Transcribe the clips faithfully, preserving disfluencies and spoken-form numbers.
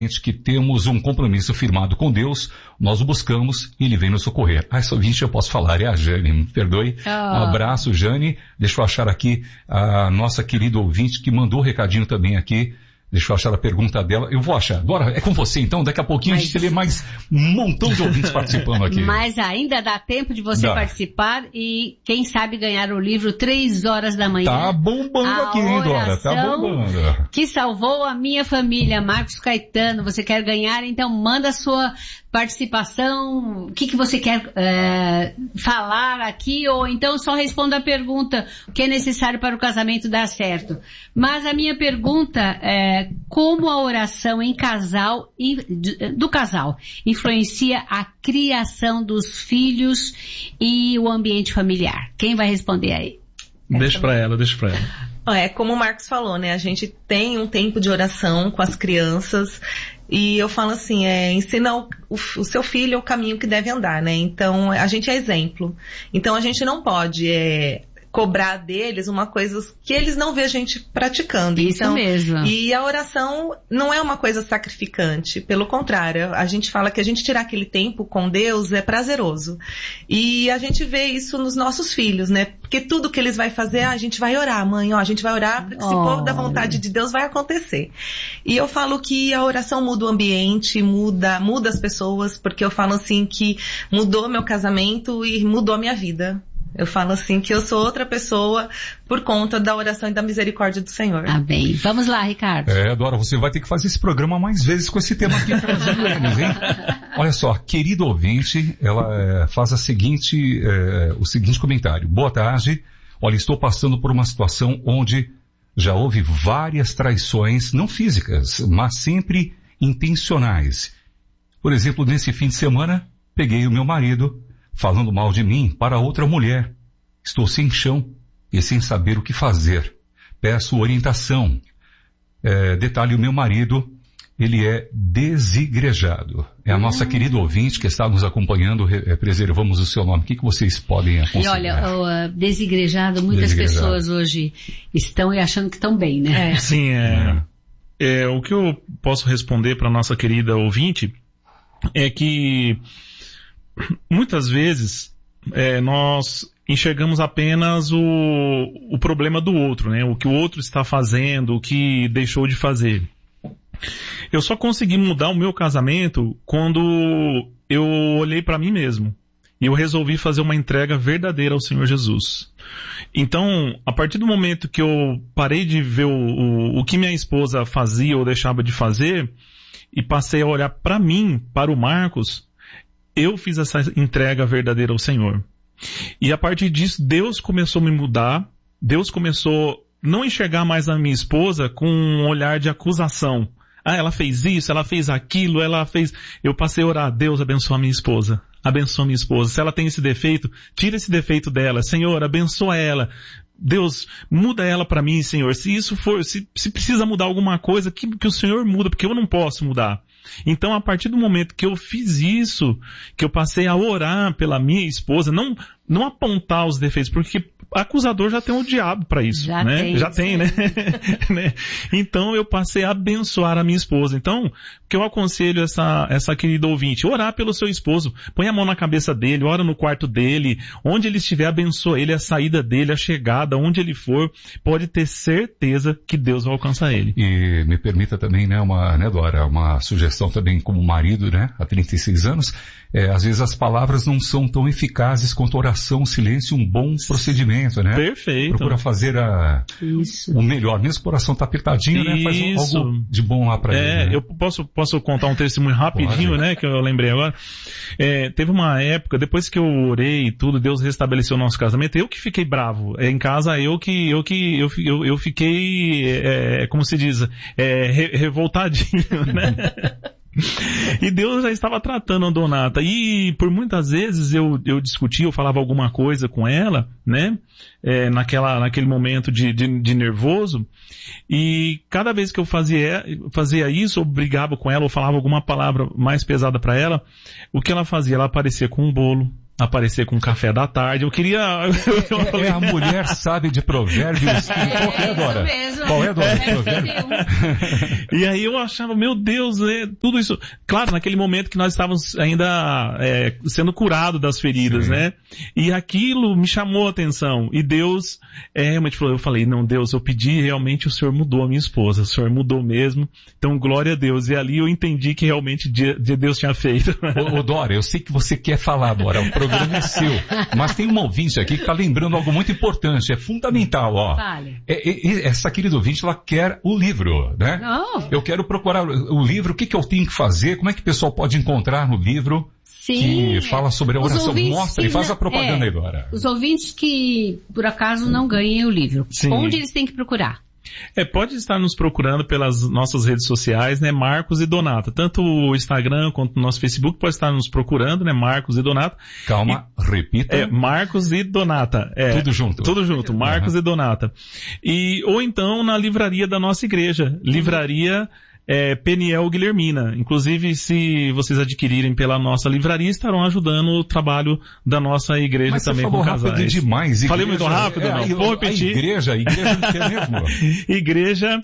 que temos um compromisso firmado com Deus, nós o buscamos e Ele vem nos socorrer. Ah, essa ouvinte eu posso falar, é a Jane, me perdoe. Oh. Um abraço, Jane. Deixa eu achar aqui a nossa querida ouvinte que mandou o recadinho também aqui. Deixa eu achar a pergunta dela. Eu vou achar. Dora, é com você então. Daqui a pouquinho Mas... a gente lê mais um montão de ouvintes participando aqui. Mas ainda dá tempo de você dá. participar e, quem sabe, ganhar o livro Três Horas da Manhã. Tá bombando a aqui, hein, Dora? Tá bombando. Que salvou a minha família, Marcos Caetano. Você quer ganhar? Então manda a sua participação. O que, que você quer é, falar aqui? Ou então só responda a pergunta. O que é necessário para o casamento dar certo? Mas a minha pergunta é como a oração em casal, do casal, influencia a criação dos filhos e o ambiente familiar? Quem vai responder aí? Deixa pra ela, deixa pra ela. É, como o Marcos falou, né? A gente tem um tempo de oração com as crianças e eu falo assim, é, ensina o, o, o seu filho o caminho que deve andar, né? Então, a gente é exemplo. Então, a gente não pode... É, cobrar deles uma coisa que eles não vê a gente praticando. Isso então, mesmo. E a oração não é uma coisa sacrificante. Pelo contrário, a gente fala que a gente tirar aquele tempo com Deus é prazeroso. E a gente vê isso nos nossos filhos, né? Porque tudo que eles vão fazer, ah, a gente vai orar, mãe, ó, a gente vai orar, porque oh. se for da vontade de Deus vai acontecer. E eu falo que a oração muda o ambiente, muda, muda as pessoas, porque eu falo assim que mudou meu casamento e mudou a minha vida. Eu falo assim que eu sou outra pessoa por conta da oração e da misericórdia do Senhor. Amém. Vamos lá, Ricardo. É, Dora, você vai ter que fazer esse programa mais vezes com esse tema aqui trazendo eles, hein? Olha só, querido ouvinte, ela é, faz a seguinte, é, o seguinte comentário. Boa tarde. Olha, estou passando por uma situação onde já houve várias traições, não físicas, mas sempre intencionais. Por exemplo, nesse fim de semana, peguei o meu marido falando mal de mim para outra mulher. Estou sem chão e sem saber o que fazer. Peço orientação. É, detalhe, o meu marido, ele é desigrejado. É a nossa hum. querida ouvinte que está nos acompanhando, é, preservamos o seu nome. O que, que vocês podem aconselhar? E olha, o, uh, desigrejado, muitas desigrejado. pessoas hoje estão e achando que estão bem, né? É. Sim, é, é. O que eu posso responder para a nossa querida ouvinte é que muitas vezes é, nós enxergamos apenas o, o problema do outro, né? O que o outro está fazendo, o que deixou de fazer. Eu só consegui mudar o meu casamento quando eu olhei para mim mesmo e eu resolvi fazer uma entrega verdadeira ao Senhor Jesus. Então, a partir do momento que eu parei de ver o, o, o que minha esposa fazia ou deixava de fazer e passei a olhar para mim, para o Marcos, eu fiz essa entrega verdadeira ao Senhor. E a partir disso, Deus começou a me mudar. Deus começou a não enxergar mais a minha esposa com um olhar de acusação. Ah, ela fez isso, ela fez aquilo, ela fez... Eu passei a orar, Deus abençoa a minha esposa. Abençoa a minha esposa. Se ela tem esse defeito, tira esse defeito dela. Senhor, abençoa ela. Deus, muda ela para mim, Senhor. Se isso for, se, se precisa mudar alguma coisa, que, que o Senhor muda, porque eu não posso mudar. Então, a partir do momento que eu fiz isso, que eu passei a orar pela minha esposa, não, não apontar os defeitos, porque acusador já tem um diabo para isso, já né? Tem, já sim. tem, né? né? Então, eu passei a abençoar a minha esposa. Então, o que eu aconselho essa, essa querida ouvinte? Orar pelo seu esposo. Põe a mão na cabeça dele, ora no quarto dele, onde ele estiver, abençoa ele, a saída dele, a chegada, onde ele for, pode ter certeza que Deus vai alcançar ele. E me permita também, né, uma, né, Dora, uma sugestão também como marido, né, há trinta e seis anos, é, às vezes as palavras não são tão eficazes quanto oração, silêncio, um bom procedimento, né? Perfeito. Procura fazer a, Isso. o melhor, mesmo que o coração tá apertadinho, né? Faz Isso. algo de bom lá pra é, ele. Né? Eu posso, posso contar um testemunho rapidinho, Pode. né, que eu lembrei agora. É, teve uma época, depois que eu orei e tudo, Deus restabeleceu o nosso casamento, eu que fiquei bravo. É, em casa, eu que, eu que, eu, eu, eu fiquei, é, como se diz, é, re, revoltadinho, né? E Deus já estava tratando a Donata. E por muitas vezes eu, eu discutia, eu falava alguma coisa com ela, né? É, naquela, naquele momento de, de, de nervoso. E cada vez que eu fazia, fazia isso, eu brigava com ela, ou falava alguma palavra mais pesada para ela, o que ela fazia? Ela aparecia com um bolo, aparecer com café da tarde. Eu queria... É, é, é a mulher sabe de provérbios. Qual é, Dora? Mesmo. Qual é, Dora? É, e aí eu achava, meu Deus, é, tudo isso... Claro, naquele momento que nós estávamos ainda é, sendo curados das feridas, Sim. né? E aquilo me chamou a atenção. E Deus é, realmente falou, eu falei, não, Deus, eu pedi, realmente o Senhor mudou a minha esposa. O Senhor mudou mesmo. Então, glória a Deus. E ali eu entendi que realmente Deus tinha feito. Ô, ô Dora, eu sei que você quer falar, Dora. O programa é seu. Mas tem uma ouvinte aqui que está lembrando algo muito importante. É fundamental, ó. Fale. É, é, essa querida ouvinte, ela quer o livro, né? Não. Eu quero procurar o livro. O que, que eu tenho que fazer? Como é que o pessoal pode encontrar no livro? Sim. Que fala sobre a oração. Mostra e faz a propaganda é, aí, Dora. Os ouvintes que, por acaso, não ganhem o livro. Sim. Onde eles têm que procurar? É, pode estar nos procurando pelas nossas redes sociais, né, Marcos e Donata. Tanto o Instagram quanto o nosso Facebook pode estar nos procurando, né, Marcos e Donata. Calma, e, repita. É, Marcos e Donata. É, tudo junto. Tudo junto, Marcos uhum. e Donata. E, ou então na livraria da nossa igreja, livraria é, Peniel Guilhermina. Inclusive, se vocês adquirirem pela nossa livraria, estarão ajudando o trabalho da nossa igreja. Mas também você falou com rápido casais. Demais. Igreja, Falei muito rápido, é, não? A, Vou repetir. A igreja, a igreja não quer mesmo. Igreja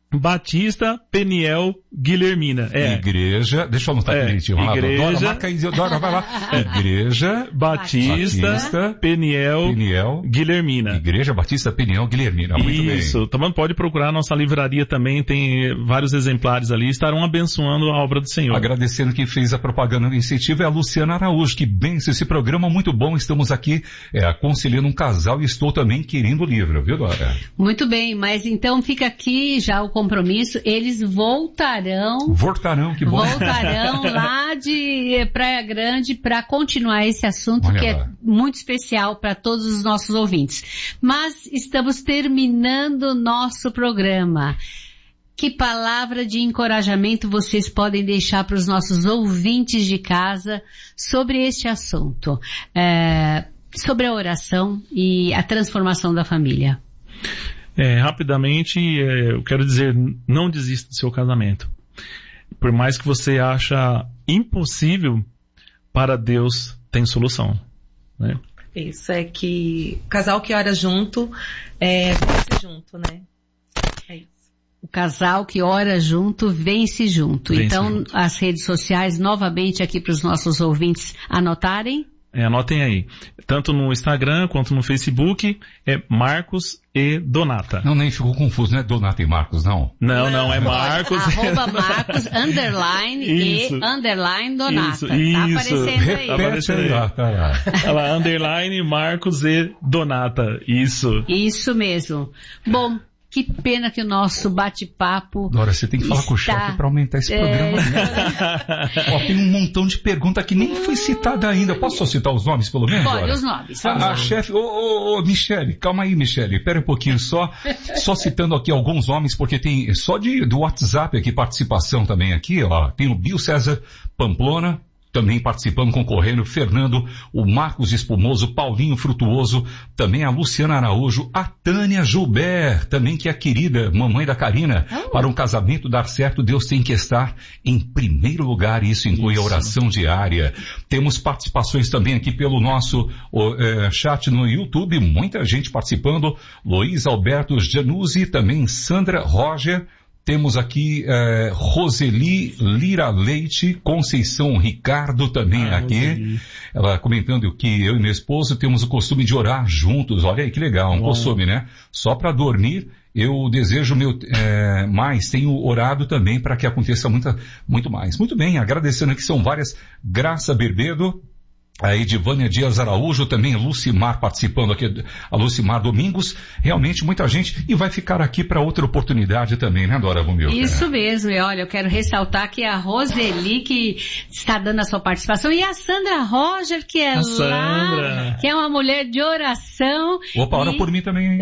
Batista Peniel Guilhermina. É. Igreja, deixa eu anotar é. aqui direitinho. Igreja, Dora, marca aí, Dora, vai lá. Igreja Batista, Batista Peniel, Peniel Guilhermina. Igreja Batista Peniel Guilhermina. Muito Isso. bem. Também pode procurar a nossa livraria também, tem vários exemplares ali, estarão abençoando a obra do Senhor. Agradecendo quem fez a propaganda do incentivo é a Luciana Araújo, que benção esse programa, muito bom. Estamos aqui é, aconselhando um casal e estou também querendo o livro, viu, Dora? Muito bem, mas então fica aqui já o compromisso, eles voltarão. Voltarão, que bom. Voltarão lá de Praia Grande para continuar esse assunto. Olha que lá. É muito especial para todos os nossos ouvintes. Mas estamos terminando o nosso programa. Que palavra de encorajamento vocês podem deixar para os nossos ouvintes de casa sobre este assunto? É, sobre a oração e a transformação da família. É, rapidamente, é, eu quero dizer, não desista do seu casamento. Por mais que você acha impossível, para Deus tem solução, né? Isso, é que o casal que ora junto, é, vence junto, né? É isso. O casal que ora junto, vence junto. Vence então, junto. As redes sociais, novamente aqui para os nossos ouvintes anotarem. É, anotem aí. Tanto no Instagram quanto no Facebook, é Marcos e Donata. Não, nem ficou confuso, não é Donata e Marcos, não? Não, não, não é Marcos. Arroba Marcos, underline isso. E, underline Donata. Isso, tá isso. aparecendo aí. Tá aparecendo aí. Lá, tá lá. Ela, underline Marcos e Donata. Isso. Isso mesmo. Bom, que pena que o nosso bate-papo... Dora, você tem que falar está... com o chefe para aumentar esse programa. É... Ó, tem um montão de perguntas que nem foi citada ainda. Posso só citar os nomes, pelo menos? Pode, Dora? os nomes. A, a chefe... Ô, ô, ô, Michele, calma aí, Michele. Pera um pouquinho só. Só citando aqui alguns nomes, porque tem só de, do WhatsApp aqui, participação também aqui, ó. Tem o Bill César Pamplona, também participando, concorrendo, Fernando, o Marcos Espumoso, Paulinho Frutuoso, também a Luciana Araújo, a Tânia Gilbert, também que é a querida mamãe da Karina. Oh. Para um casamento dar certo, Deus tem que estar em primeiro lugar, e isso inclui isso. A oração diária. Temos participações também aqui pelo nosso o, é, chat no YouTube, muita gente participando, Luiz Alberto Januzzi, também Sandra Roger. Temos aqui eh, Roseli Lira Leite, Conceição Ricardo também ah, aqui. Roseli. Ela comentando que eu e meu esposo temos o costume de orar juntos. Olha aí que legal, um Bom. costume, né? Só para dormir, eu desejo meu, eh, mais, tenho orado também para que aconteça muita, muito mais. Muito bem, agradecendo aqui, são várias. Graça Berbedo. A Edivânia Dias Araújo, também Lucimar participando aqui, a Lucimar Domingos, realmente muita gente, e vai ficar aqui para outra oportunidade também, né, Dora Romilca? Isso mesmo, e olha, eu quero ressaltar que a Roseli, que está dando a sua participação, e a Sandra Roger, que é a lá, Sandra. que é uma mulher de oração. Opa, ora por mim também.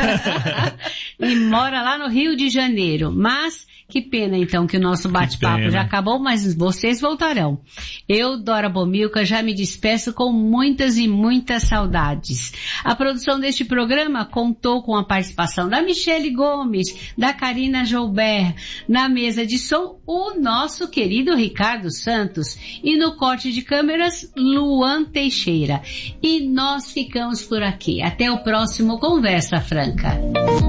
E mora lá no Rio de Janeiro, mas... Que pena, então, que o nosso bate-papo já acabou, mas vocês voltarão. Eu, Dora Bomilca, já me despeço. despeço com muitas e muitas saudades. A produção deste programa contou com a participação da Michele Gomes, da Karina Joubert, na mesa de som o nosso querido Ricardo Santos e no corte de câmeras Luan Teixeira. E nós ficamos por aqui. Até o próximo Conversa Franca.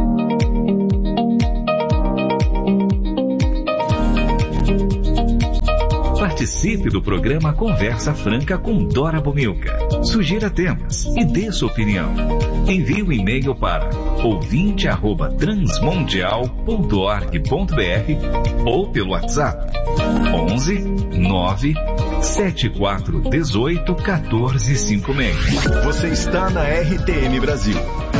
Participe do programa Conversa Franca com Dora Bomilca. Sugira temas e dê sua opinião. Envie um e-mail para ouvinte arroba transmundial ponto org ponto br ou pelo WhatsApp onze nove sete quatro um oito um quatro cinco seis. Você está na R T M Brasil.